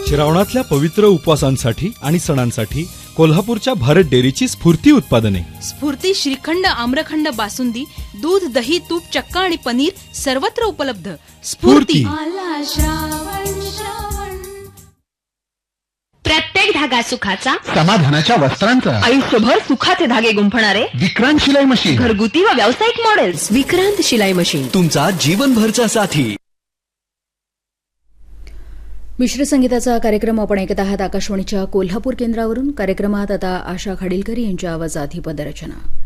श्रावणातल्या पवित्र उपवासांसाठी आणि सणांसाठी कोल्हापूरच्या भारत डेअरीची स्फूर्ती उत्पादने. स्फूर्ती श्रीखंड, आम्रखंड, बासुंदी, दूध, दही, तूप, चक्का आणि पनीर सर्वत्र उपलब्ध. स्फूर्ती. प्रत्येक धागा सुखाचा, समाधानाच्या वस्त्रांचा, आयुष्यभर सुखाचे धागे गुंफणारे विक्रांत शिलाई मशीन, घरगुती व व्यावसायिक मॉडेल्स. विक्रांत शिलाई मशीन तुमचा जीवनभरचा साथी. मिश्र संगीताचा कार्यक्रम आपण ऐकत आहात आकाशवाणीच्या कोल्हापूर केंद्रावरून. कार्यक्रमात आता आशा खाडीलकर यांच्या आवाजात ही पदरचना.